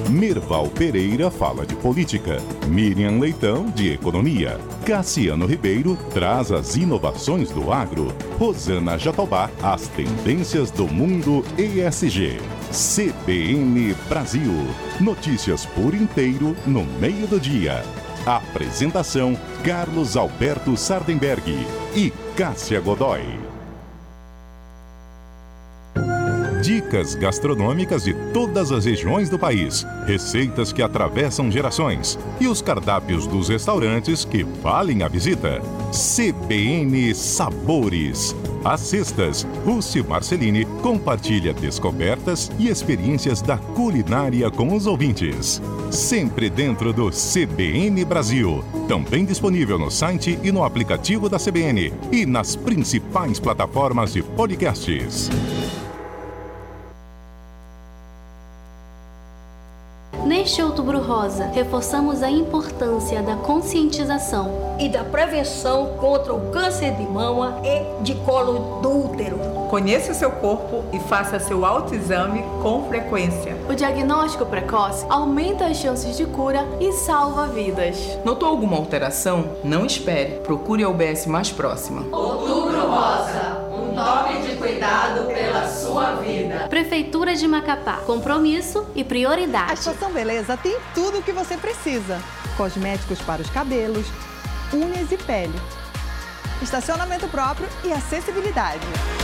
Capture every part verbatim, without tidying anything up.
Merval Pereira fala de política, Miriam Leitão de economia, Cassiano Ribeiro traz as inovações do agro, Rosana Jatobá as tendências do mundo E S G. C B N Brasil, notícias por inteiro no meio do dia. Apresentação Carlos Alberto Sardenberg e Cássia Godoy. Dicas gastronômicas de todas as regiões do país, receitas que atravessam gerações e os cardápios dos restaurantes que valem a visita. C B N Sabores. Às sextas, Rússi Marcelini compartilha descobertas e experiências da culinária com os ouvintes. Sempre dentro do C B N Brasil. Também disponível no site e no aplicativo da C B N e nas principais plataformas de podcasts. Neste Outubro Rosa, reforçamos a importância da conscientização e da prevenção contra o câncer de mama e de colo do útero. Conheça o seu corpo e faça seu autoexame com frequência. O diagnóstico precoce aumenta as chances de cura e salva vidas. Notou alguma alteração? Não espere. Procure a U B S mais próxima. Outubro Rosa, um toque de cuidado pela sua vida. Prefeitura de Macapá, compromisso e prioridade. A Estação Beleza tem tudo o que você precisa. Cosméticos para os cabelos, unhas e pele. Estacionamento próprio e acessibilidade.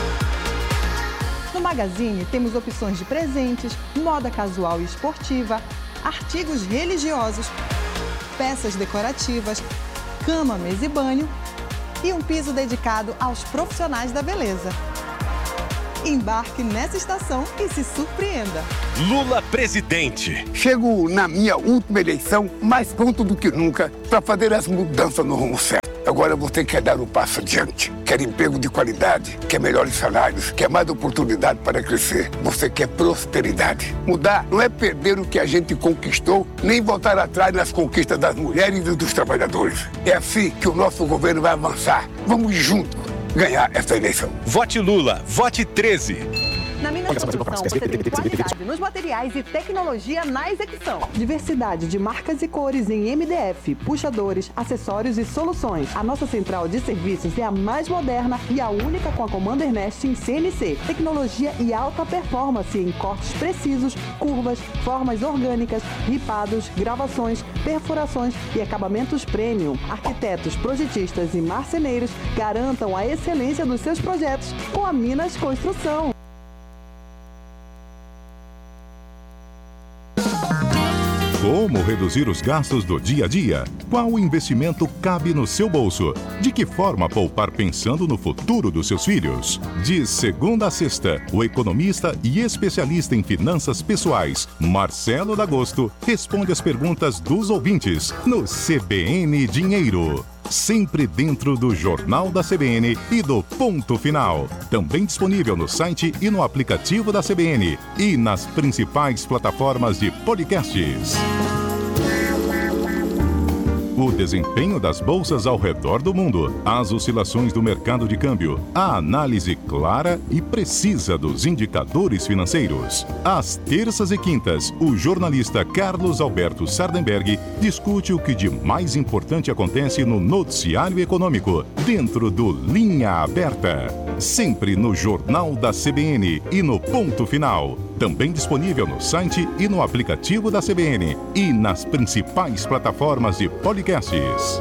No Magazine temos opções de presentes, moda casual e esportiva, artigos religiosos, peças decorativas, cama, mesa e banho e um piso dedicado aos profissionais da beleza. Embarque nessa estação e se surpreenda. Lula presidente. Chego na minha última eleição mais pronto do que nunca para fazer as mudanças no rumo certo. Agora você quer dar um passo adiante. Quer emprego de qualidade, quer melhores salários, quer mais oportunidade para crescer. Você quer prosperidade. Mudar não é perder o que a gente conquistou, nem voltar atrás nas conquistas das mulheres e dos trabalhadores. É assim que o nosso governo vai avançar. Vamos juntos ganhar essa eleição. Vote Lula, vote treze. Na Minas Produção, você tem qualidade nos materiais e tecnologia na execução. Diversidade de marcas e cores em M D F, puxadores, acessórios e soluções. A nossa central de serviços é a mais moderna e a única com a Commander Nest em C N C. Tecnologia e alta performance em cortes precisos, curvas, formas orgânicas, ripados, gravações, perfurações e acabamentos premium. Arquitetos, projetistas e marceneiros garantam a excelência dos seus projetos com a Minas Construção. Como reduzir os gastos do dia a dia? Qual investimento cabe no seu bolso? De que forma poupar pensando no futuro dos seus filhos? De segunda a sexta, o economista e especialista em finanças pessoais, Marcelo D'Agosto, responde as perguntas dos ouvintes no C B N Dinheiro. Sempre dentro do Jornal da C B N e do Ponto Final. Também disponível no site e no aplicativo da C B N e nas principais plataformas de podcasts. O desempenho das bolsas ao redor do mundo, as oscilações do mercado de câmbio, a análise clara e precisa dos indicadores financeiros. Às terças e quintas, o jornalista Carlos Alberto Sardenberg discute o que de mais importante acontece no noticiário econômico, dentro do Linha Aberta. Sempre no Jornal da C B N e no Ponto Final. Também disponível no site e no aplicativo da C B N e nas principais plataformas de podcasts.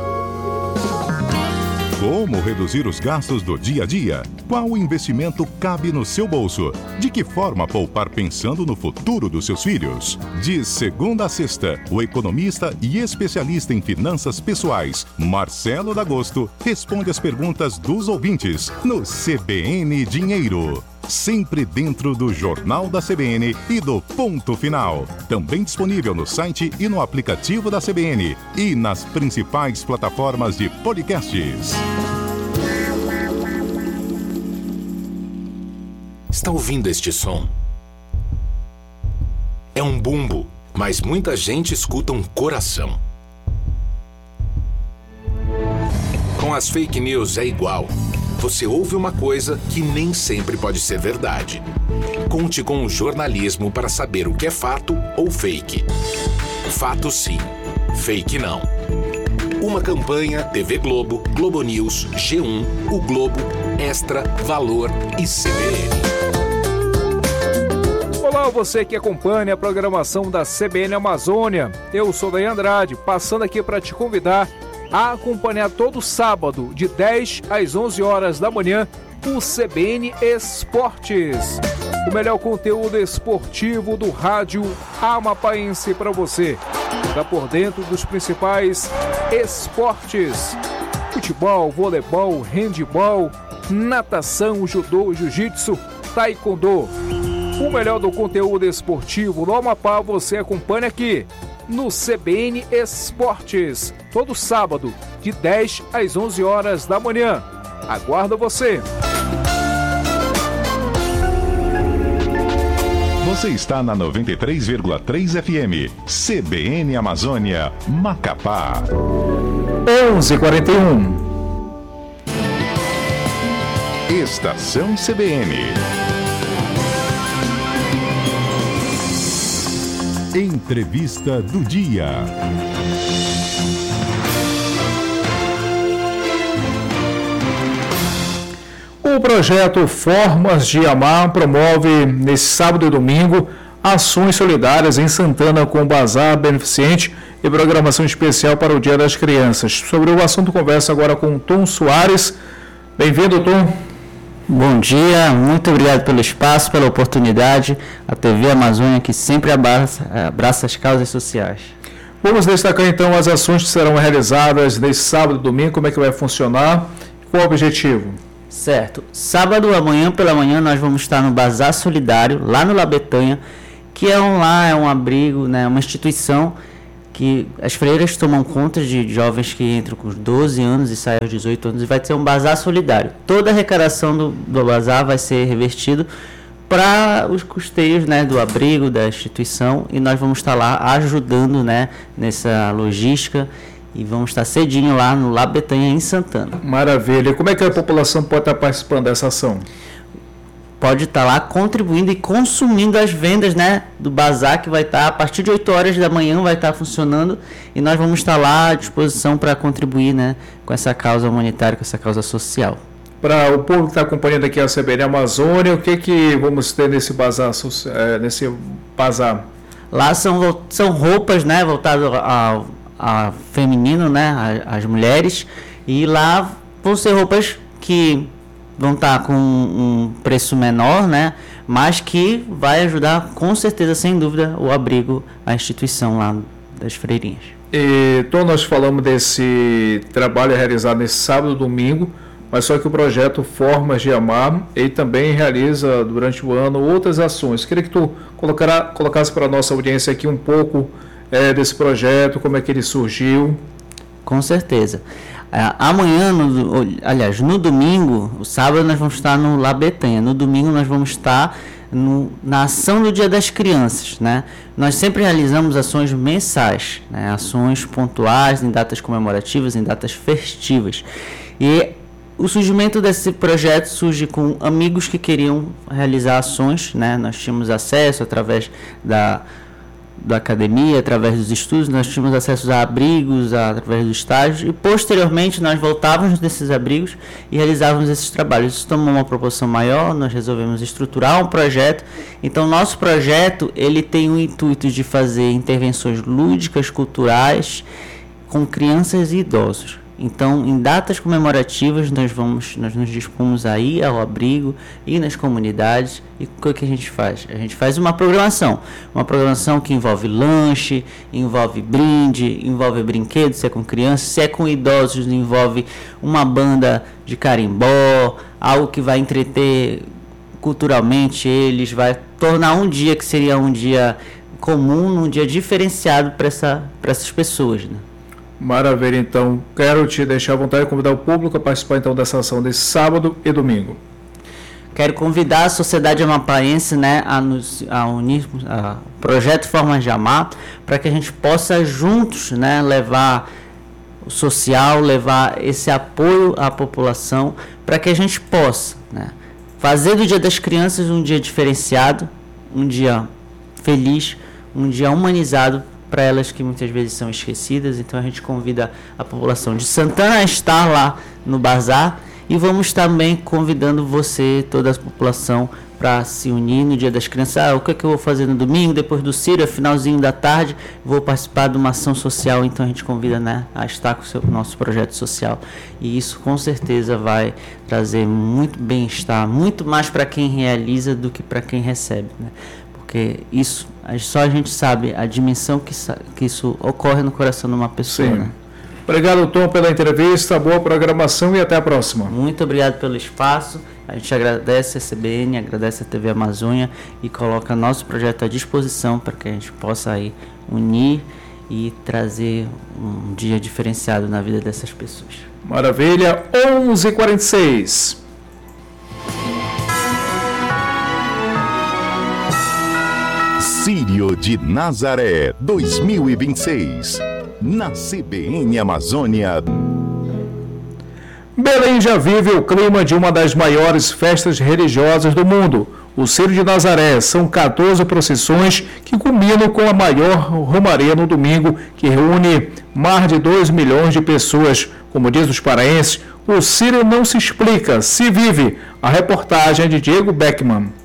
Como reduzir os gastos do dia a dia? Qual investimento cabe no seu bolso? De que forma poupar pensando no futuro dos seus filhos? De segunda a sexta, o economista e especialista em finanças pessoais, Marcelo D'Agosto, responde as perguntas dos ouvintes no C B N Dinheiro. Sempre dentro do Jornal da C B N e do Ponto Final. Também disponível no site e no aplicativo da C B N e nas principais plataformas de podcasts. Está ouvindo este som? É um bumbo, mas muita gente escuta um coração. Com as fake news é igual. você ouve uma coisa que nem sempre pode ser verdade. Conte com o jornalismo para saber o que é fato ou fake. Fato sim, fake não. Uma campanha T V Globo, Globo News, G um, O Globo, Extra, Valor e C B N. Olá, você que acompanha a programação da C B N Amazônia. Eu sou Daí Andrade, passando aqui para te convidar a acompanhar todo sábado, de dez às onze horas da manhã, o C B N Esportes. O melhor conteúdo esportivo do rádio amapaense para você. Está por dentro dos principais esportes: futebol, voleibol, handebol, natação, judô, jiu-jitsu, taekwondo. O melhor do conteúdo esportivo no Amapá você acompanha aqui no C B N Esportes, todo sábado, de dez às onze horas da manhã. Aguardo você! Você está na noventa e três vírgula três F M, C B N Amazônia, Macapá. onze e quarenta e um. Estação C B N. Entrevista do dia. O projeto Formas de Amar promove, nesse sábado e domingo, ações solidárias em Santana com bazar beneficente e programação especial para o Dia das Crianças. Sobre o assunto, converso agora com Tom Soares. Bem-vindo, Tom. Bom dia, muito obrigado pelo espaço, pela oportunidade. A T V Amazônia que sempre abraça, abraça as causas sociais. Vamos destacar então as ações que serão realizadas nesse sábado e domingo, como é que vai funcionar, qual o objetivo? Certo, sábado amanhã pela manhã nós vamos estar no Bazar Solidário, lá no Labetanha, que é um lá, é um abrigo, né, uma instituição que as freiras tomam conta de jovens que entram com doze anos e saem aos dezoito anos, e vai ter um bazar solidário. Toda a arrecadação do, do bazar vai ser revertido para os custeios, né, do abrigo, da instituição, e nós vamos estar lá ajudando, né, nessa logística, e vamos estar cedinho lá no Labetanha, em Santana. Maravilha. Como é que a população pode estar participando dessa ação? Pode estar lá contribuindo e consumindo as vendas, né, do bazar, que vai estar a partir de oito horas da manhã, vai estar funcionando, e nós vamos estar lá à disposição para contribuir, né, com essa causa humanitária, com essa causa social. Para o povo que está acompanhando aqui a C B N Amazônia, o que que vamos ter nesse bazar? Nesse bazar? Lá são, são roupas, né, voltadas ao, ao feminino, né, às mulheres, e lá vão ser roupas que vão estar com um preço menor, né? Mas que vai ajudar, com certeza, sem dúvida, o abrigo, a instituição lá das freirinhas. Então nós falamos desse trabalho realizado nesse sábado e domingo, mas só que o projeto Formas de Amar, ele também realiza durante o ano outras ações. Queria que tu colocara, colocasse para a nossa audiência aqui um pouco é, desse projeto, como é que ele surgiu. Com certeza. Amanhã, no, aliás, no domingo, o sábado nós vamos estar no Labetanha, no domingo nós vamos estar no, na ação do Dia das Crianças, né? Nós sempre realizamos ações mensais, né? Ações pontuais, em datas comemorativas, em datas festivas. E o surgimento desse projeto surge com amigos que queriam realizar ações, né? Nós tínhamos acesso através da... da academia, através dos estudos, nós tínhamos acesso a abrigos, a, através dos estágios, e posteriormente nós voltávamos desses abrigos e realizávamos esses trabalhos. Isso tomou uma proporção maior, nós resolvemos estruturar um projeto. Então, nosso projeto, ele tem o intuito de fazer intervenções lúdicas, culturais, com crianças e idosos. Então, em datas comemorativas, nós vamos, nós nos dispomos a ir ao abrigo, ir nas comunidades. E o que a gente faz? A gente faz uma programação, uma programação que envolve lanche, envolve brinde, envolve brinquedos, se é com crianças, se é com idosos, envolve uma banda de carimbó, algo que vai entreter culturalmente eles, vai tornar um dia que seria um dia comum, um dia diferenciado para essa, para essas pessoas, né? Maravilha, então quero te deixar à vontade de convidar o público a participar então dessa ação desse sábado e domingo. Quero convidar a sociedade amapaense, né, a, nos, a unir ao projeto Formas de Amar, para que a gente possa juntos, né, levar social, levar esse apoio à população para que a gente possa, né, fazer do Dia das Crianças um dia diferenciado, um dia feliz, um dia humanizado para elas que muitas vezes são esquecidas. Então a gente convida a população de Santana a estar lá no bazar e vamos também convidando você, toda a população, para se unir no Dia das Crianças. Ah, o que é que eu vou fazer no domingo, depois do Ciro, finalzinho da tarde, vou participar de uma ação social. Então a gente convida, né, a estar com o seu, nosso projeto social, e isso com certeza vai trazer muito bem-estar, muito mais para quem realiza do que para quem recebe, né? Porque isso, só a gente sabe a dimensão que, que isso ocorre no coração de uma pessoa. Sim. Né? Obrigado, Tom, pela entrevista, boa programação e até a próxima. Muito obrigado pelo espaço. A gente agradece a C B N, agradece a T V Amazônia e coloca nosso projeto à disposição para que a gente possa aí unir e trazer um dia diferenciado na vida dessas pessoas. Maravilha, onze e quarenta e seis. Círio de Nazaré dois mil e vinte e seis, na C B N Amazônia. Belém já vive o clima de uma das maiores festas religiosas do mundo, o Círio de Nazaré. São quatorze procissões que culminam com a maior romaria no domingo, que reúne mais de dois milhões de pessoas. Como diz os paraenses, o Círio não se explica, se vive. A reportagem é de Diego Beckman.